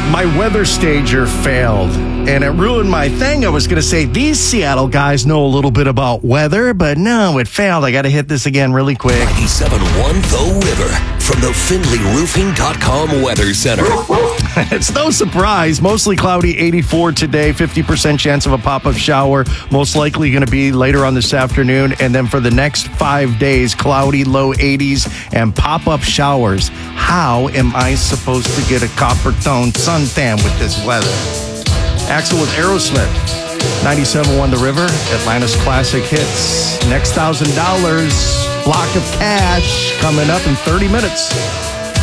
My weather stager failed, and it ruined my thing. I was going to say, these Seattle guys know a little bit about weather, but no, it failed. I got to hit this again really quick. 97.1 The River from the FindlayRoofing.com Weather Center. It's no surprise. Mostly cloudy, 84 today, 50% chance of a pop-up shower. Most likely going to be later on this afternoon. And then for the next 5 days, cloudy, low 80s, and pop-up showers. How am I supposed to get a copper-toned suntan with this weather? Axel with Aerosmith. 97.1 The River, Atlanta's classic hits. Next $1,000 block of cash coming up in 30 minutes.